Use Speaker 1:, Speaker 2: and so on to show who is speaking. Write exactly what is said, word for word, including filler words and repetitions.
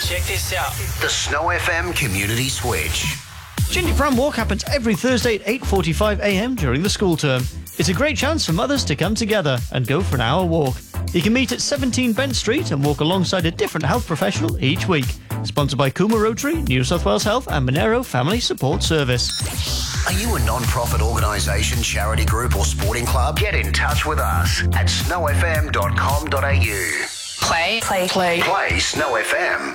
Speaker 1: Check this out.
Speaker 2: The Snow F M Community Switch.
Speaker 3: Shindy Pram Walk happens every Thursday at eight forty-five a m during the school term. It's a great chance for mothers to come together and go for an hour walk. You can meet at seventeen Bent Street and walk alongside a different health professional each week. Sponsored by Cooma Rotary, New South Wales Health and Monero Family Support Service.
Speaker 2: Are you a non-profit organisation, charity group or sporting club? Get in touch with us at snow f m dot com dot a u.
Speaker 1: Play, play, play.
Speaker 2: Play Snow F M.